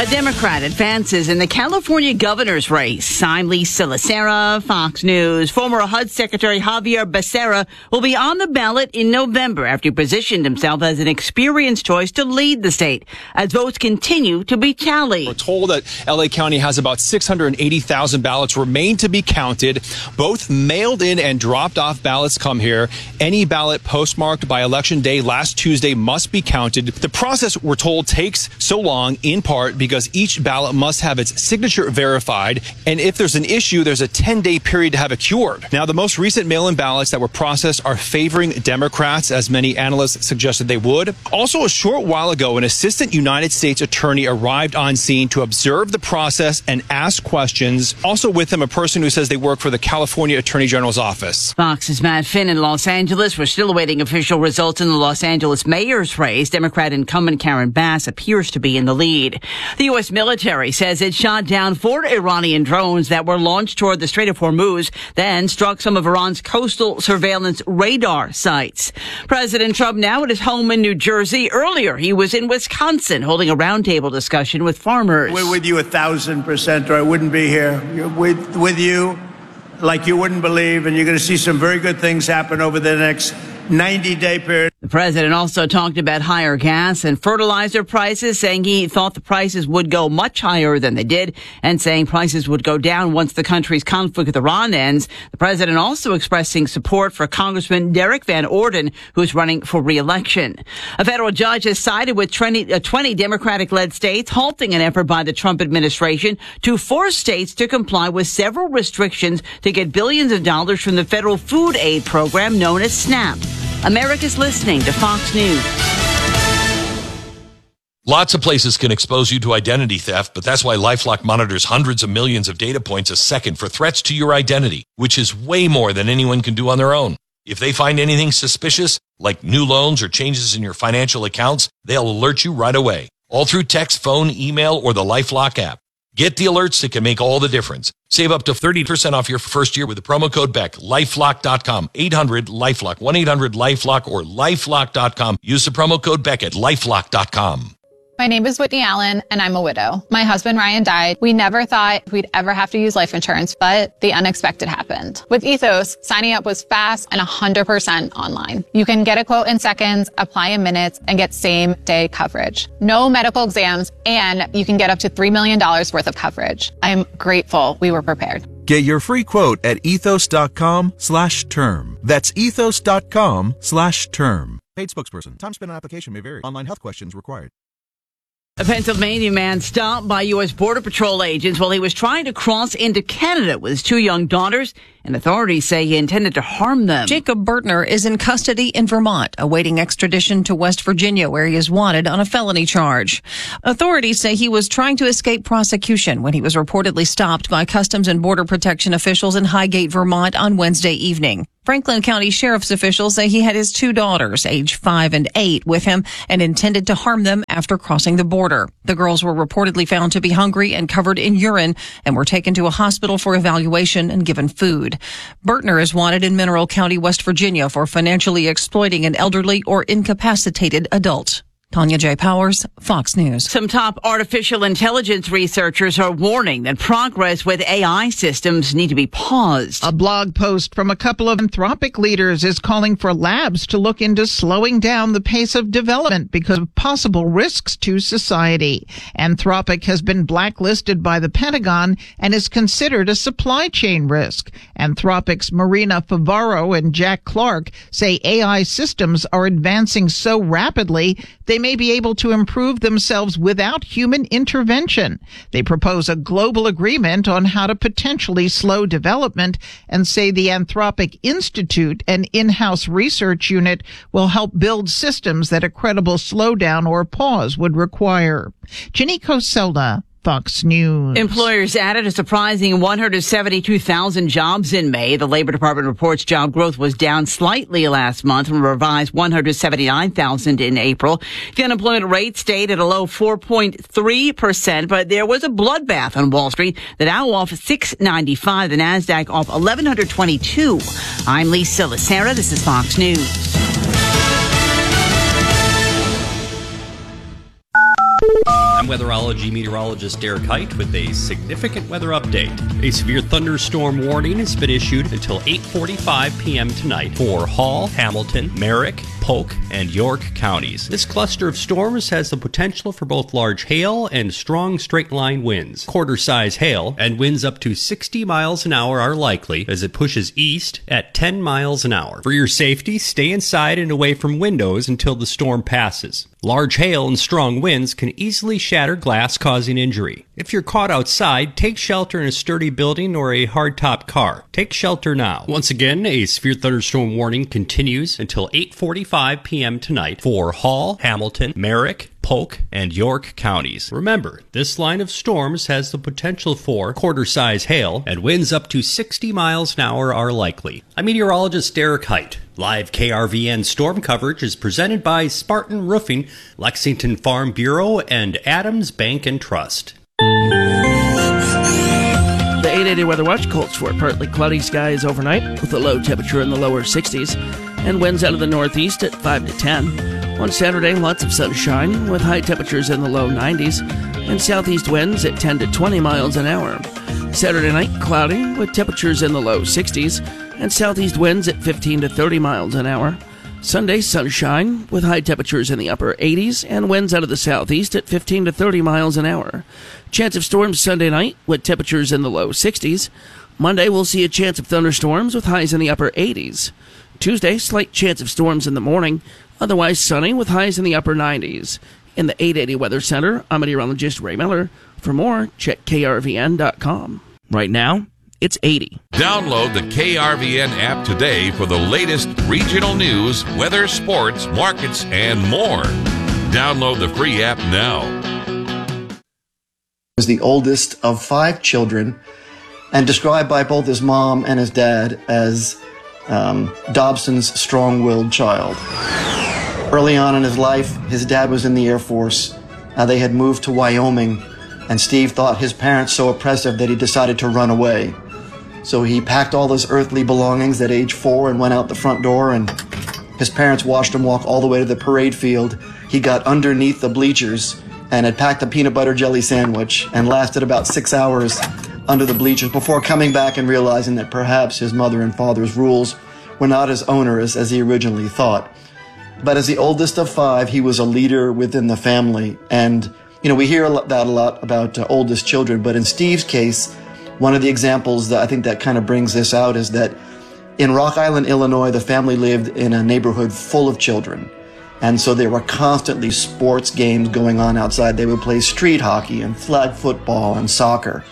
Democrat advances in the California governor's race. I'm Lisa Lacera, Fox News. Former HUD Secretary Xavier Becerra will be on the ballot in November after he positioned himself as an experienced choice to lead the state as votes continue to be tallied. We're told that LA County has about 680,000 ballots remain to be counted. Both mailed in and dropped off ballots come here. Any ballot postmarked by Election Day last Tuesday must be counted. The process, we're told, takes so long in part because each ballot must have its signature verified, and if there's an issue, there's a 10-day period to have it cured. Now, the most recent mail-in ballots that were processed are favoring Democrats, as many analysts suggested they would. Also, a short while ago, an assistant United States attorney arrived on scene to observe the process and ask questions. Also with him, a person who says they work for the California Attorney General's office. Fox's Matt Finn in Los Angeles. We're still awaiting official results in the Los Angeles mayor's race. Democrat incumbent Karen Bass appears to be in the lead. The U.S. military says it shot down 4 Iranian drones that were launched toward the Strait of Hormuz, then struck some of Iran's coastal surveillance radar sites. President Trump now at his home in New Jersey. Earlier, he was in Wisconsin holding a roundtable discussion with farmers. We're with you 1,000%, or I wouldn't be here. With you like you wouldn't believe, and you're going to see some very good things happen over the next 90-day period. The president also talked about higher gas and fertilizer prices, saying he thought the prices would go much higher than they did, and saying prices would go down once the country's conflict with Iran ends. The president also expressing support for Congressman Derek Van Orden, who's running for re-election. A federal judge has sided with 20 Democratic-led states, halting an effort by the Trump administration to force states to comply with several restrictions to get billions of dollars from the federal food aid program known as SNAP. America's listening to Fox News. Lots of places can expose you to identity theft, but that's why LifeLock monitors hundreds of millions of data points a second for threats to your identity, which is way more than anyone can do on their own. If they find anything suspicious, like new loans or changes in your financial accounts, they'll alert you right away, all through text, phone, email, or the LifeLock app. Get the alerts that can make all the difference. Save up to 30% off your first year with the promo code BECK. LifeLock.com. 800-LifeLock. 1-800-LifeLock or LifeLock.com. Use the promo code BECK at LifeLock.com. My name is Whitney Allen, and I'm a widow. My husband, Ryan, died. We never thought we'd ever have to use life insurance, but the unexpected happened. With Ethos, signing up was fast and 100% online. You can get a quote in seconds, apply in minutes, and get same-day coverage. No medical exams, and you can get up to $3 million worth of coverage. I'm grateful we were prepared. Get your free quote at ethos.com/term. That's ethos.com/term. Paid spokesperson. Time spent on application may vary. Online health questions required. A Pennsylvania man stopped by U.S. Border Patrol agents while he was trying to cross into Canada with his 2 young daughters, and authorities say he intended to harm them. Jacob Bertner is in custody in Vermont, awaiting extradition to West Virginia, where he is wanted on a felony charge. Authorities say he was trying to escape prosecution when he was reportedly stopped by Customs and Border Protection officials in Highgate, Vermont on Wednesday evening. Franklin County Sheriff's officials say he had his 2 daughters, age 5 and 8, with him and intended to harm them after crossing the border. The girls were reportedly found to be hungry and covered in urine and were taken to a hospital for evaluation and given food. Bertner is wanted in Mineral County, West Virginia for financially exploiting an elderly or incapacitated adult. Tanya J. Powers, Fox News. Some top artificial intelligence researchers are warning that progress with AI systems need to be paused. A blog post from a couple of Anthropic leaders is calling for labs to look into slowing down the pace of development because of possible risks to society. Anthropic has been blacklisted by the Pentagon and is considered a supply chain risk. Anthropic's Marina Favaro and Jack Clark say AI systems are advancing so rapidly they may be able to improve themselves without human intervention. They propose a global agreement on how to potentially slow development and say the Anthropic Institute, an in-house research unit, will help build systems that a credible slowdown or pause would require. Ginny Coselda, Fox News. Employers added a surprising 172,000 jobs in May. The Labor Department reports job growth was down slightly last month from a revised 179,000 in April. The unemployment rate stayed at a low 4.3%, but there was a bloodbath on Wall Street. The Dow off 695, the Nasdaq off 1,122. I'm Lisa Lacera. This is Fox News. I'm weatherology meteorologist Derek Height with a significant weather update. A severe thunderstorm warning has been issued until 8:45 p.m. tonight for Hall, Hamilton, Merrick, Polk, and York counties. This cluster of storms has the potential for both large hail and strong straight-line winds. Quarter-size hail and winds up to 60 miles an hour are likely as it pushes east at 10 miles an hour. For your safety, stay inside and away from windows until the storm passes. Large hail and strong winds can easily shatter glass, causing injury. If you're caught outside, take shelter in a sturdy building or a hardtop car. Take shelter now. Once again, a severe thunderstorm warning continues until 8:45 p.m. tonight for Hall, Hamilton, Merrick, Polk, and York counties. Remember, this line of storms has the potential for quarter-size hail, and winds up to 60 miles an hour are likely. I'm meteorologist Derek Height. Live KRVN storm coverage is presented by Spartan Roofing, Lexington Farm Bureau, and Adams Bank and Trust. The 880 Weather Watch calls for partly cloudy skies overnight with a low temperature in the lower 60s and winds out of the northeast at 5 to 10. On Saturday, lots of sunshine with high temperatures in the low 90s and southeast winds at 10 to 20 miles an hour. Saturday night, cloudy with temperatures in the low 60s and southeast winds at 15 to 30 miles an hour. Sunday, sunshine with high temperatures in the upper 80s and winds out of the southeast at 15 to 30 miles an hour. Chance of storms Sunday night with temperatures in the low 60s. Monday, we'll see a chance of thunderstorms with highs in the upper 80s. Tuesday, slight chance of storms in the morning, otherwise sunny with highs in the upper 90s. In the 880 Weather Center, I'm meteorologist Ray Miller. For more, check krvn.com. Right now, it's 80. Download the KRVN app today for the latest regional news, weather, sports, markets, and more. Download the free app now. He was the oldest of 5 children and described by both his mom and his dad as Dobson's strong-willed child. Early on in his life, his dad was in the Air Force. They had moved to Wyoming, and Steve thought his parents so oppressive that he decided to run away. So he packed all his earthly belongings at age 4 and went out the front door, and his parents watched him walk all the way to the parade field. He got underneath the bleachers and had packed a peanut butter jelly sandwich and lasted about 6 hours under the bleachers before coming back and realizing that perhaps his mother and father's rules were not as onerous as he originally thought. But as the oldest of 5, he was a leader within the family. And, we hear that a lot about oldest children, but in Steve's case, one of the examples that I think that kind of brings this out is that in Rock Island, Illinois, the family lived in a neighborhood full of children. And so there were constantly sports games going on outside. They would play street hockey and flag football and soccer.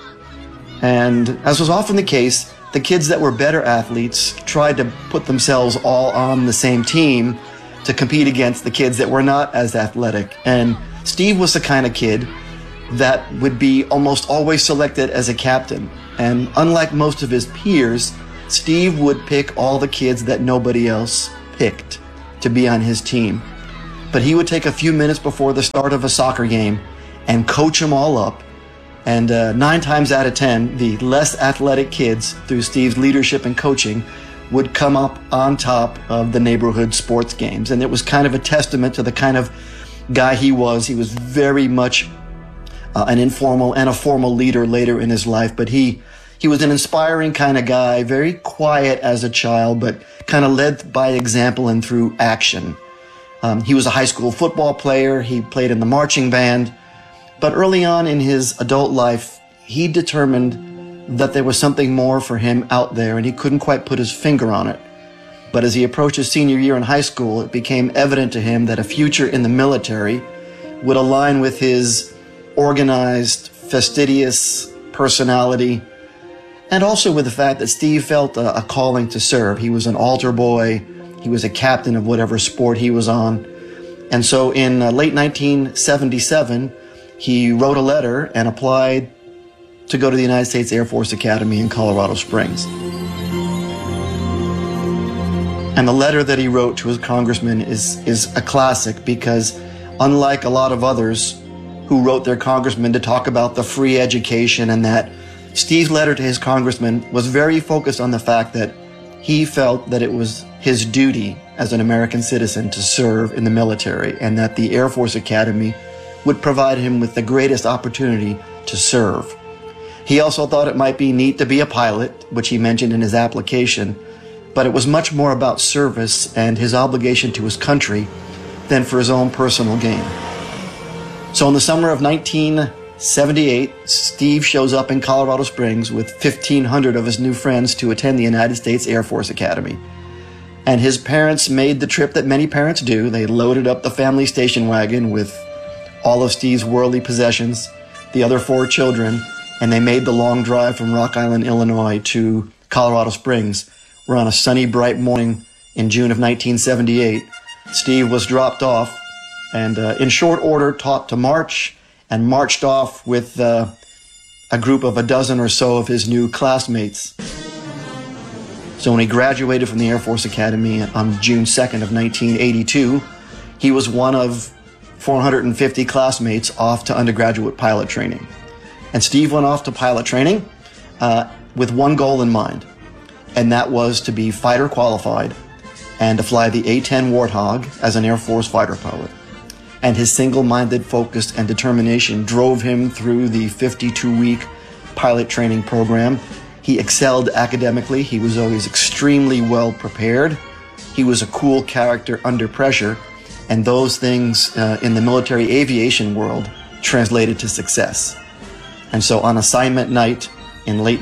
And as was often the case, the kids that were better athletes tried to put themselves all on the same team to compete against the kids that were not as athletic. And Steve was the kind of kid that would be almost always selected as a captain. And unlike most of his peers, Steve would pick all the kids that nobody else picked to be on his team. But he would take a few minutes before the start of a soccer game and coach them all up. And 9 times out of 10, the less athletic kids, through Steve's leadership and coaching, would come up on top of the neighborhood sports games. And it was kind of a testament to the kind of guy he was. He was very much an informal and a formal leader later in his life, but he was an inspiring kind of guy, very quiet as a child, but kind of led by example and through action. He was a high school football player. He played in the marching band. But early on in his adult life, he determined that there was something more for him out there, and he couldn't quite put his finger on it. But as he approached his senior year in high school, it became evident to him that a future in the military would align with his organized, fastidious personality, and also with the fact that Steve felt a calling to serve. He was an altar boy. He was a captain of whatever sport he was on. And so in late 1977, he wrote a letter and applied to go to the United States Air Force Academy in Colorado Springs. And the letter that he wrote to his congressman is a classic, because unlike a lot of others who wrote their congressman to talk about the free education and that, Steve's letter to his congressman was very focused on the fact that he felt that it was his duty as an American citizen to serve in the military, and that the Air Force Academy would provide him with the greatest opportunity to serve. He also thought it might be neat to be a pilot, which he mentioned in his application, but it was much more about service and his obligation to his country than for his own personal gain. So in the summer of 1978, Steve shows up in Colorado Springs with 1,500 of his new friends to attend the United States Air Force Academy. And his parents made the trip that many parents do. They loaded up the family station wagon with all of Steve's worldly possessions, the other 4 children, and they made the long drive from Rock Island, Illinois to Colorado Springs, where on a sunny, bright morning in June of 1978, Steve was dropped off and in short order taught to march and marched off with a group of a dozen or so of his new classmates. So when he graduated from the Air Force Academy on June 2nd of 1982, he was one of 450 classmates off to undergraduate pilot training. And Steve went off to pilot training with one goal in mind, and that was to be fighter qualified and to fly the A-10 Warthog as an Air Force fighter pilot. And his single-minded focus and determination drove him through the 52-week pilot training program. He excelled academically. He was always extremely well prepared. He was a cool character under pressure, and those things in the military aviation world translated to success. And so on assignment night in late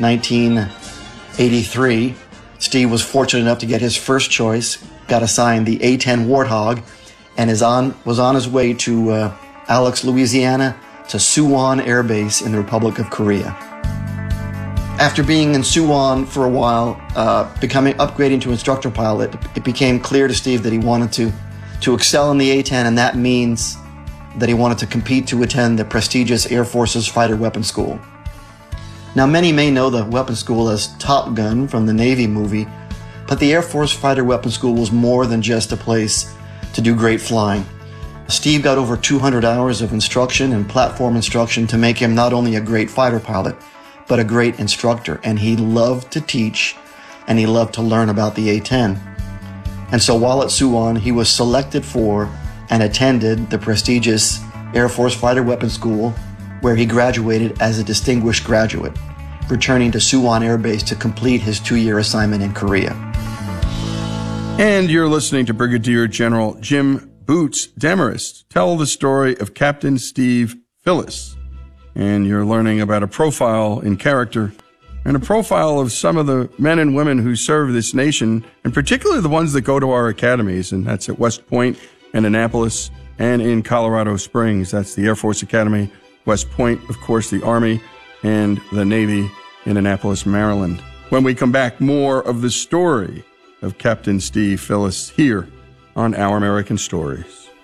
1983, Steve was fortunate enough to get his first choice, got assigned the A-10 Warthog, and was on his way to Alex, Louisiana, to Suwon Air Base in the Republic of Korea. After being in Suwon for a while, upgrading to instructor pilot, it became clear to Steve that he wanted to excel in the A-10, and that means that he wanted to compete to attend the prestigious Air Force's Fighter Weapons School. Now, many may know the weapons school as Top Gun from the Navy movie, but the Air Force Fighter Weapons School was more than just a place to do great flying. Steve got over 200 hours of instruction and platform instruction to make him not only a great fighter pilot, but a great instructor, and he loved to teach, and he loved to learn about the A-10. And so while at Suwon, he was selected for and attended the prestigious Air Force Fighter Weapons School, where he graduated as a distinguished graduate, returning to Suwon Air Base to complete his 2-year assignment in Korea. And you're listening to Brigadier General Jim Boots Demarest tell the story of Captain Steve Phillis. And you're learning about a profile in character and a profile of some of the men and women who serve this nation, and particularly the ones that go to our academies, and that's at West Point and Annapolis and in Colorado Springs. That's the Air Force Academy, West Point, of course, the Army, and the Navy in Annapolis, Maryland. When we come back, more of the story of Captain Steve Phillis here on Our American Stories.